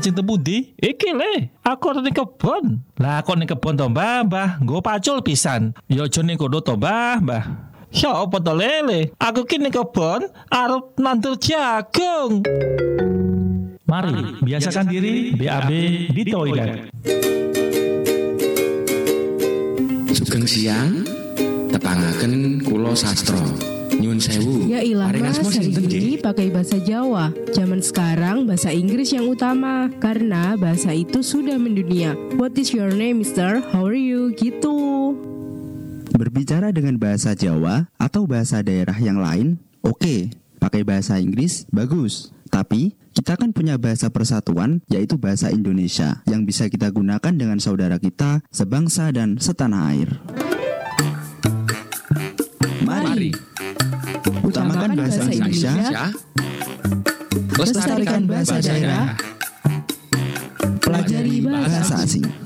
lajeng tembudi? Iki le, aku arep ning kebon. Lah kok ning kebon to, Mbah? Nggo pacul pisan. Ya aja ning kono to, Mbah. Ya apa to lele? Aku ki ning kebon arep nandur jagung. Mari, biasakan diri BAB di toilet. Sugeng siang, tepangaken kula sastra. Nyun sewu. Ya ilah Paringas mas, hari sinten, ini pakai bahasa Jawa. Zaman sekarang bahasa Inggris yang utama, karena bahasa itu sudah mendunia. What is your name, mister? How are you? Gitu. Berbicara dengan bahasa Jawa atau bahasa daerah yang lain, oke. Pakai bahasa Inggris, bagus. Tapi, kita kan punya bahasa persatuan, yaitu bahasa Indonesia, yang bisa kita gunakan dengan saudara kita, sebangsa dan setanah air. Mari. Utamakan bahasa Indonesia, lestarikan bahasa daerah, pelajari bahasa asing.